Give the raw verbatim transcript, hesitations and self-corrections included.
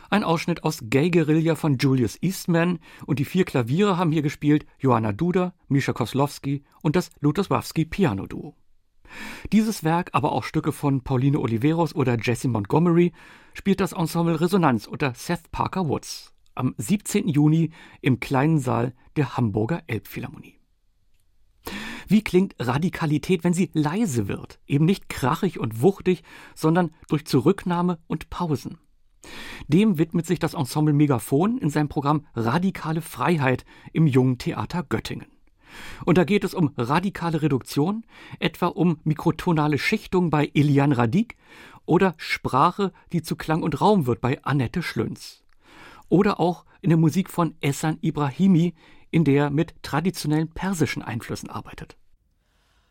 Ein Ausschnitt aus Gay Guerilla von Julius Eastman, und die vier Klaviere haben hier gespielt Joanna Duda, Misha Koslowski und das Lutosławski Piano Duo. Dieses Werk, aber auch Stücke von Pauline Oliveros oder Jessie Montgomery, spielt das Ensemble Resonanz unter Seth Parker Woods am siebzehnten Juni im kleinen Saal der Hamburger Elbphilharmonie. Wie klingt Radikalität, wenn sie leise wird? Eben nicht krachig und wuchtig, sondern durch Zurücknahme und Pausen. Dem widmet sich das Ensemble Megaphon in seinem Programm Radikale Freiheit im Jungen Theater Göttingen. Und da geht es um radikale Reduktion, etwa um mikrotonale Schichtung bei Eliane Radic oder Sprache, die zu Klang und Raum wird bei Annette Schlünz. Oder auch in der Musik von Ehsan Ibrahimi, in der er mit traditionellen persischen Einflüssen arbeitet.